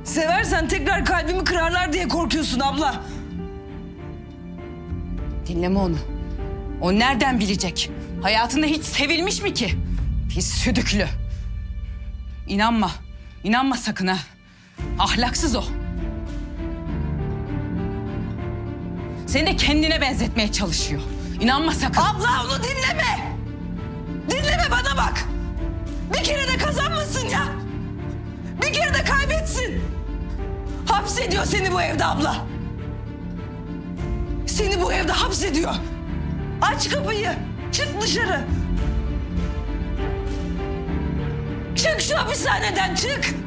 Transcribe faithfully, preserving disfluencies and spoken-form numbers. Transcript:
Seversen tekrar kalbimi kırarlar diye korkuyorsun abla. Dinleme onu. O nereden bilecek? Hayatında hiç sevilmiş mi ki? Pis südüklü. İnanma. İnanma sakın ha. Ahlaksız o. Seni de kendine benzetmeye çalışıyor. İnanma sakın. Abla onu dinleme. Dinleme, bana bak. Bir kere de kazanmasın ya. Bir kere de kaybetsin. Hapsediyor seni bu evde abla. Seni bu evde hapsediyor. Aç kapıyı. Çık dışarı. Çık şu hapishaneden, çık.